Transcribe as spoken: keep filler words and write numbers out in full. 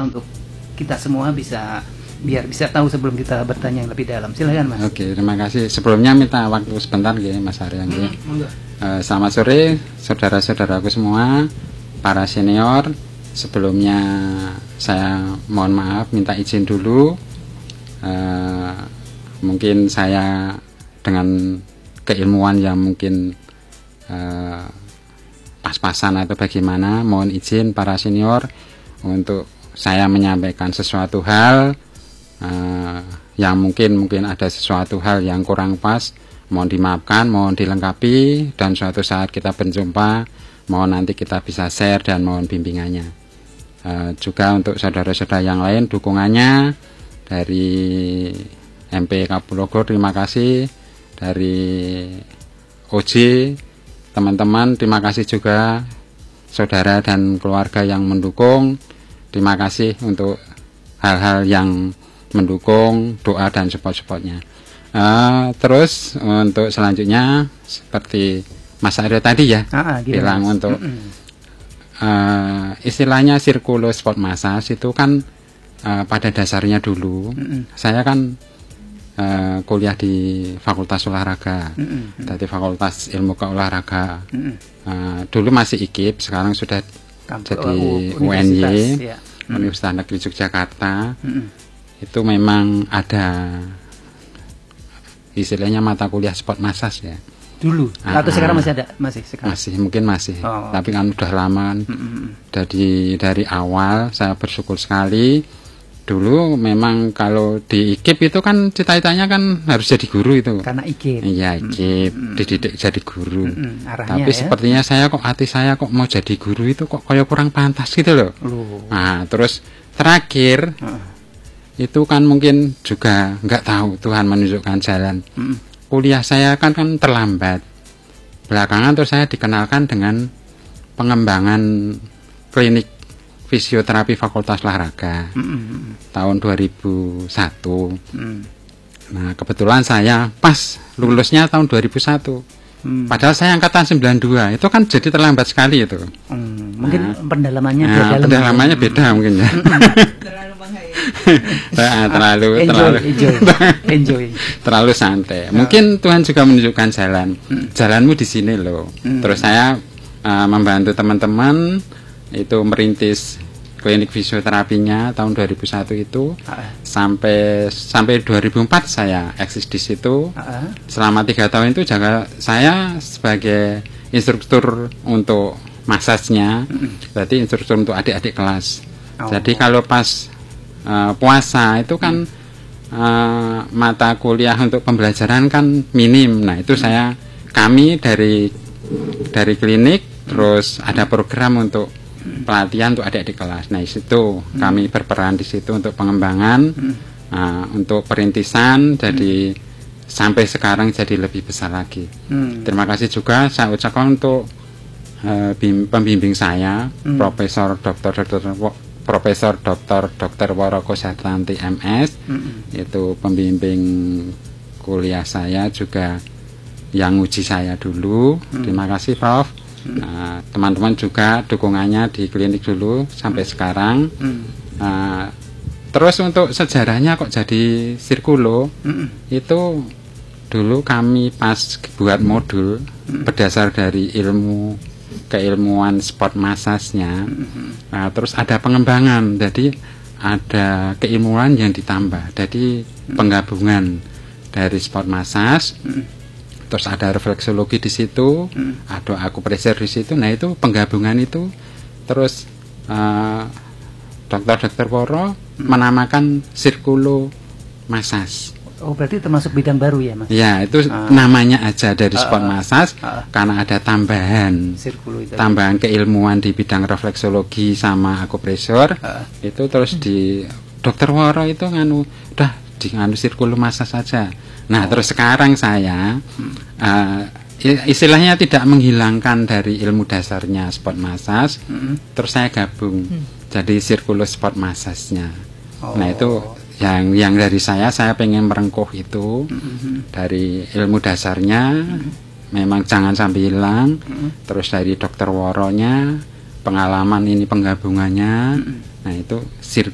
untuk kita semua bisa biar bisa tahu sebelum kita bertanya yang lebih dalam. Silakan Mas. Oke, terima kasih. Sebelumnya minta waktu sebentar nggih Mas Aryan nggih. Hmm, uh, selamat sore saudara-saudaraku semua, para senior. Sebelumnya saya mohon maaf, minta izin dulu. Uh, mungkin saya dengan keilmuan yang mungkin uh, pas-pasan atau bagaimana, mohon izin para senior untuk saya menyampaikan sesuatu hal uh, yang mungkin mungkin ada sesuatu hal yang kurang pas, mohon dimaafkan, mohon dilengkapi, dan suatu saat kita berjumpa, mohon nanti kita bisa share dan mohon bimbingannya. Uh, juga untuk saudara-saudara yang lain dukungannya dari M P Kapulogor, terima kasih. Dari O J, teman-teman, terima kasih juga saudara dan keluarga yang mendukung. Terima kasih untuk hal-hal yang mendukung, doa dan support-supportnya. Uh, terus untuk selanjutnya seperti Mas Aryo tadi ya, ah, bilang mas. untuk mm -mm. uh, istilahnya Circulo Sport Massage itu kan uh, pada dasarnya dulu, mm -mm. saya kan Uh, kuliah di Fakultas Olahraga, mm -hmm. dari Fakultas Ilmu Keolahraga. Mm -hmm. uh, dulu masih I K I P, sekarang sudah Kamp jadi U N Y, ya. Universitas Negeri Yogyakarta. Mm -hmm. Itu memang ada istilahnya mata kuliah sport massage ya. Dulu uh, atau sekarang masih ada? Masih sekarang. Masih, mungkin masih. Oh, tapi okay. kan udah lama. Mm -hmm. Dari dari awal saya bersyukur sekali. Dulu memang kalau di I K I P itu kan cita-citanya kan harus jadi guru itu. Karena I K I P. Iya, I K I P, mm-hmm. dididik jadi guru. Mm-hmm. Arahnya, tapi ya? Sepertinya saya kok, hati saya kok mau jadi guru itu kok kayak kurang pantas gitu loh. Loh. Nah, terus terakhir, uh. itu kan mungkin juga nggak tahu Tuhan menunjukkan jalan. Mm-hmm. Kuliah saya kan kan terlambat. Belakangan terus saya dikenalkan dengan pengembangan klinik fisioterapi Fakultas Olahraga mm-hmm. tahun dua ribu satu. Mm. Nah, kebetulan saya pas lulusnya tahun dua ribu satu. Mm. Padahal saya angkatan sembilan puluh dua. Itu kan jadi terlambat sekali itu. Mm. Mungkin nah, pendalamannya nah, beda. Pendalamannya beda mm. mungkin ya. Terlalu bahaya. nah, terlalu enjoy, terlalu enjoy, enjoy. terlalu santai. Nah. Mungkin Tuhan juga menunjukkan jalan. Mm. Jalanmu di sini loh. Mm. Terus saya uh, membantu teman-teman itu merintis klinik fisioterapinya tahun dua ribu satu itu uh. sampai sampai dua ribu empat saya eksis di situ. Uh. Selama tiga tahun itu jaga saya sebagai instruktur untuk massage-nya, uh. berarti instruktur untuk adik-adik kelas. Oh. Jadi kalau pas uh, puasa itu kan uh. Uh, mata kuliah untuk pembelajaran kan minim. Nah itu uh. saya kami dari dari klinik uh. terus ada program untuk pelatihan untuk adik-adik kelas. Nah, di situ hmm. kami berperan di situ untuk pengembangan, hmm. uh, untuk perintisan, jadi hmm. sampai sekarang jadi lebih besar lagi. Hmm. Terima kasih juga saya ucapkan untuk uh, bim, pembimbing saya, hmm. Profesor Doktor Doktor Profesor Doktor Doktor Woroko Sartanti M S, hmm. itu pembimbing kuliah saya juga yang uji saya dulu. Hmm. Terima kasih Prof Nah, teman-teman juga dukungannya di klinik dulu sampai hmm. sekarang. Hmm. Nah, terus untuk sejarahnya kok jadi Circulo, hmm. itu dulu kami pas buat modul hmm. berdasar dari ilmu keilmuan sport massage-nya. Hmm. Nah, terus ada pengembangan, jadi ada keilmuan yang ditambah. Jadi hmm. penggabungan dari sport massage. Hmm. Terus ada refleksologi di situ, hmm. ada akupresur di situ. Nah itu penggabungan itu, terus uh, dokter-dokter Woro hmm. menamakan Circulo Massage. Oh berarti termasuk bidang baru ya Mas? Ya itu uh. namanya aja dari sport uh, massage uh, uh. karena ada tambahan, itu. tambahan keilmuan di bidang refleksologi sama akupresur. Uh. Itu terus hmm. di dokter Woro itu nganu, udah di nganu Circulo Massage saja. Nah, oh. terus sekarang saya hmm. uh, istilahnya tidak menghilangkan dari ilmu dasarnya sport massage, hmm. terus saya gabung hmm. jadi Circulo Sport Massage-nya. Oh. Nah, itu yang yang dari saya saya pengen merengkuh itu hmm. dari ilmu dasarnya, hmm. memang jangan sampai hilang, hmm. terus dari dokter Woronya, pengalaman ini penggabungannya, hmm. nah itu